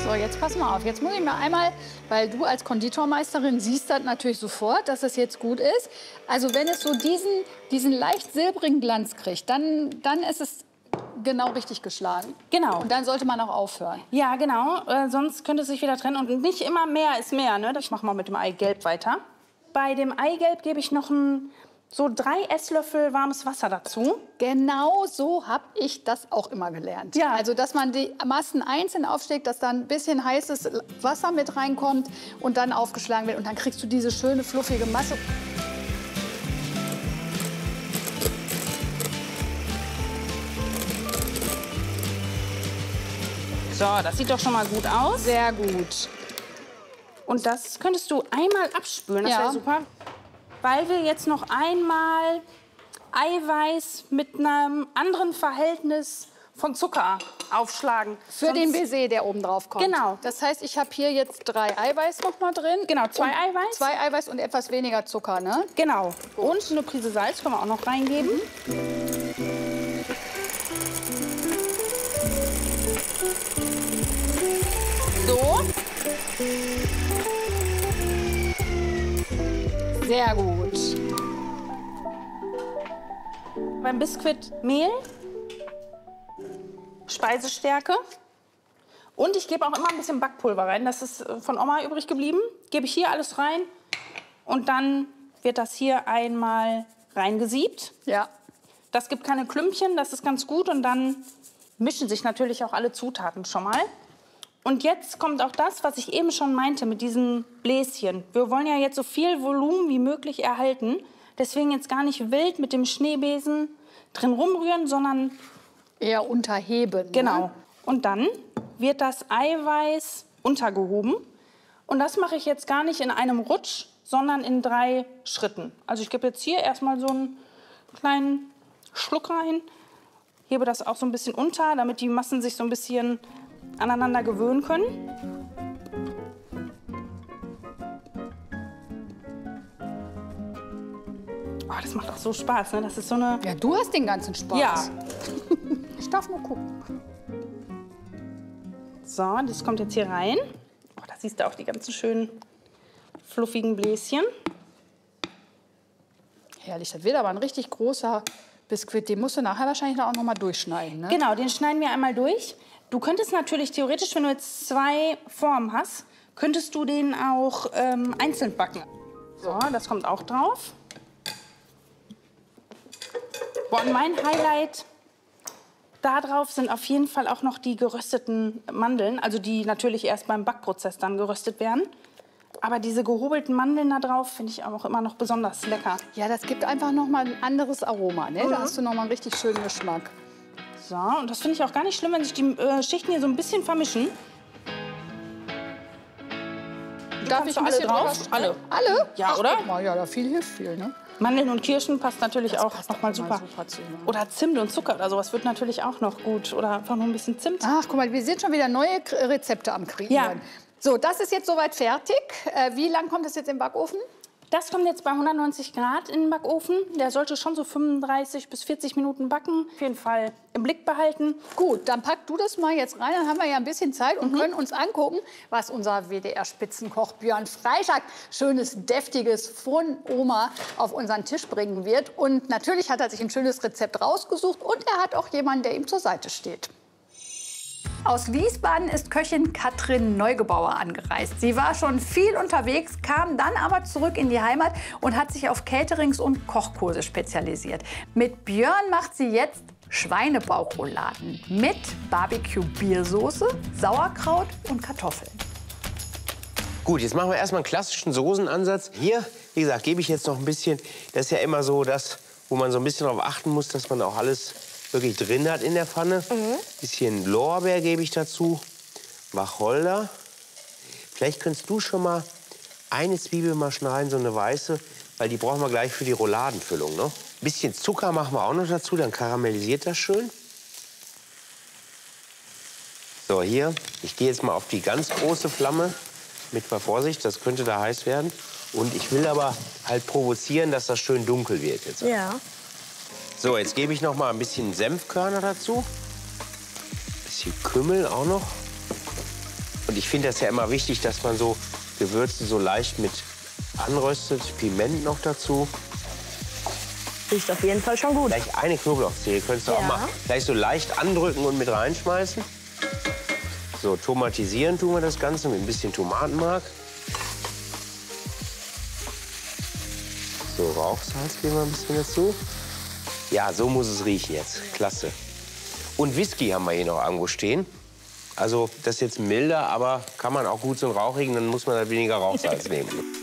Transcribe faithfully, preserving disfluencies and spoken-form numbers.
So, jetzt pass mal auf. Jetzt muss ich mir einmal, weil du als Konditormeisterin siehst das natürlich sofort, dass es jetzt gut ist. Also wenn es so diesen, diesen leicht silbrigen Glanz kriegt, dann, dann ist es genau richtig geschlagen. Genau. Und dann sollte man auch aufhören. Ja, genau. Äh, sonst könnte es sich wieder trennen. Und nicht immer mehr ist mehr. Ne? Ich mache mal mit dem Eigelb weiter. Bei dem Eigelb gebe ich noch ein, so drei Esslöffel warmes Wasser dazu. Genau so habe ich das auch immer gelernt. Ja. Also, dass man die Massen einzeln aufschlägt, dass dann ein bisschen heißes Wasser mit reinkommt und dann aufgeschlagen wird. Und dann kriegst du diese schöne, fluffige Masse. So, das sieht doch schon mal gut aus. Sehr gut. Und das könntest du einmal abspülen, das Ja. wäre super. Weil wir jetzt noch einmal Eiweiß mit einem anderen Verhältnis von Zucker aufschlagen. Für Sonst- den Baiser, der oben drauf kommt. Genau. Das heißt, ich habe hier jetzt drei Eiweiß noch mal drin. Genau, zwei Und Eiweiß. Zwei Eiweiß und etwas weniger Zucker, ne? Genau. Und eine Prise Salz können wir auch noch reingeben. So. Sehr gut. Beim Biskuit Mehl, Speisestärke und ich gebe auch immer ein bisschen Backpulver rein. Das ist äh, von Oma übrig geblieben. Gebe ich hier alles rein und dann wird das hier einmal reingesiebt. Ja. Das gibt keine Klümpchen, das ist ganz gut und dann mischen sich natürlich auch alle Zutaten schon mal. Und jetzt kommt auch das, was ich eben schon meinte mit diesen Bläschen. Wir wollen ja jetzt so viel Volumen wie möglich erhalten. Deswegen jetzt gar nicht wild mit dem Schneebesen drin rumrühren, sondern Eher unterheben. genau. Ne? Und dann wird das Eiweiß untergehoben. Und das mache ich jetzt gar nicht in einem Rutsch, sondern in drei Schritten. Also ich gebe jetzt hier erstmal so einen kleinen Schluck rein, hebe das auch so ein bisschen unter, damit die Massen sich so ein bisschen aneinander gewöhnen können. Oh, das macht auch so Spaß, ne? Das ist so eine... Ja, du hast den ganzen Spaß. Ja. Ich darf nur gucken. So, das kommt jetzt hier rein. Oh, da siehst du auch die ganzen schönen fluffigen Bläschen. Herrlich, das wird aber ein richtig großer Biskuit. Den musst du nachher wahrscheinlich auch noch mal durchschneiden, ne? Genau, den schneiden wir einmal durch. Du könntest natürlich theoretisch, wenn du jetzt zwei Formen hast, könntest du den auch ähm, einzeln backen. So, das kommt auch drauf. Boah, und mein Highlight da drauf sind auf jeden Fall auch noch die gerösteten Mandeln, also die natürlich erst beim Backprozess dann geröstet werden. Aber diese gehobelten Mandeln da drauf finde ich auch immer noch besonders lecker. Ja, das gibt einfach noch mal ein anderes Aroma, ne? Mhm. Da hast du noch mal einen richtig schönen Geschmack. So, und das finde ich auch gar nicht schlimm, wenn sich die äh, Schichten hier so ein bisschen vermischen. Darf ich ein bisschen alle drauf? drüber- Alle. Alle? Ja, Ach, oder? Guck mal, ja, da viel hilft viel, ne? Mandeln und Kirschen passt natürlich Das auch passt noch mal auch immer super. super zu, ne? Oder Zimt und Zucker oder sowas wird natürlich auch noch gut. Oder einfach nur ein bisschen Zimt. Ach, guck mal, wir sind schon wieder neue K- Rezepte am Kreieren. Ja. So, das ist jetzt soweit fertig. Äh, wie lang kommt das jetzt im Backofen? Das kommt jetzt bei hundertneunzig Grad in den Backofen. Der sollte schon so fünfunddreißig bis vierzig Minuten backen. Auf jeden Fall im Blick behalten. Gut, dann pack du das mal jetzt rein. Dann haben wir ja ein bisschen Zeit Mhm. und können uns angucken, was unser W D R-Spitzenkoch Björn Freitag schönes, deftiges von Oma auf unseren Tisch bringen wird. Und natürlich hat er sich ein schönes Rezept rausgesucht und er hat auch jemanden, der ihm zur Seite steht. Aus Wiesbaden ist Köchin Katrin Neugebauer angereist. Sie war schon viel unterwegs, kam dann aber zurück in die Heimat und hat sich auf Caterings und Kochkurse spezialisiert. Mit Björn macht sie jetzt Schweinebauchrouladen mit Barbecue-Biersoße, Sauerkraut und Kartoffeln. Gut, jetzt machen wir erstmal einen klassischen Soßenansatz. Hier, wie gesagt, gebe ich jetzt noch ein bisschen. Das ist ja immer so das, wo man so ein bisschen darauf achten muss, dass man auch alles wirklich drin hat in der Pfanne. Mhm. Bisschen Lorbeer gebe ich dazu, Wacholder. Vielleicht könntest du schon mal eine Zwiebel mal schneiden, so eine weiße, weil die brauchen wir gleich für die Rouladenfüllung. Ne? Bisschen Zucker machen wir auch noch dazu, dann karamellisiert das schön. So, hier, ich gehe jetzt mal auf die ganz große Flamme. Mit mal Vorsicht, das könnte da heiß werden. Und ich will aber halt provozieren, dass das schön dunkel wird jetzt. Ja. So, jetzt gebe ich noch mal ein bisschen Senfkörner dazu. Ein bisschen Kümmel auch noch. Und Und ich finde das ja immer wichtig, dass man so Gewürze so leicht mit anröstet. Piment noch dazu. Riecht auf jeden Fall schon gut. Vielleicht eine Knoblauchzehe könntest du Ja. auch mal gleich so leicht andrücken und mit reinschmeißen. So, tomatisieren tun wir das Ganze mit ein bisschen Tomatenmark. So, Rauchsalz geben wir ein bisschen dazu. Ja, so muss es riechen jetzt. Klasse. Und Whisky haben wir hier noch irgendwo stehen. Also, das ist jetzt milder, aber kann man auch gut so einen rauchigen, dann muss man halt weniger Rauchsalz nehmen.